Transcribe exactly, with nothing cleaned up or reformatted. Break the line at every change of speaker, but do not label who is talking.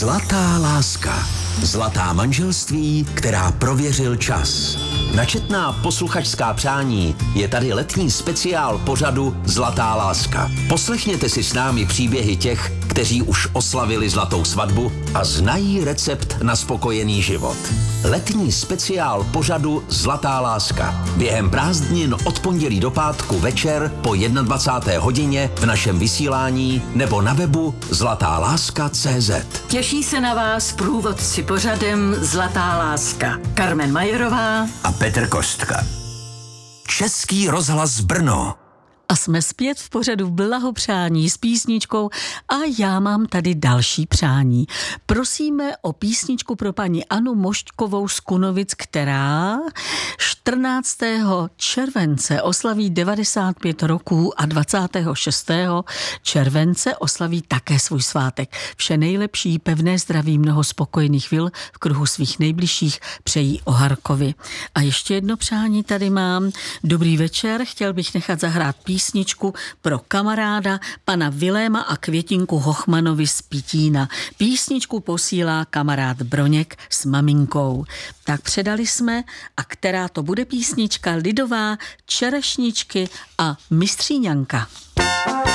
Zlatá láska. Zlatá manželství, která prověřil čas. Na četná posluchačská přání je tady letní speciál pořadu Zlatá láska. Poslechněte si s námi příběhy těch, kteří už oslavili zlatou svatbu a znají recept na spokojený život. Letní speciál pořadu Zlatá láska. Během prázdnin od pondělí do pátku večer po dvacáté jedné hodině v našem vysílání nebo na webu zlatá láska tečka cé zet.
Těší se na vás průvodci pořadem Zlatá láska. Carmen Majerová
A Petr Kostka. Český rozhlas Brno.
A jsme zpět v pořadu blahopřání s písničkou a já mám tady další přání. Prosíme o písničku pro paní Anu Moštkovou z Kunovic, která čtrnáctého července oslaví devadesát pět roků a dvacátého šestého července oslaví také svůj svátek. Vše nejlepší, pevné zdraví, mnoho spokojených chvil v kruhu svých nejbližších přejí Oharkovi. A ještě jedno přání tady mám. Dobrý večer, chtěl bych nechat zahrát písničku písničku pro kamaráda pana Viléma a Květinku Hochmanovi z Pitína. Písničku posílá kamarád Broněk s maminkou. Tak předali jsme, a která to bude písnička lidová, Čerešničky a Mistříňanka.